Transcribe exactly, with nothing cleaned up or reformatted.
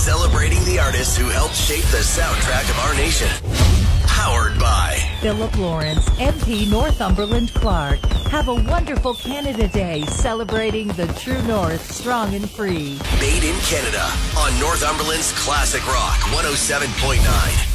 celebrating the artists who helped shape the soundtrack of our nation. Powered by Philip Lawrence, M P Northumberland Clark. Have a wonderful Canada Day celebrating the true North, strong and free. Made in Canada on Northumberland's Classic Rock one oh seven point nine.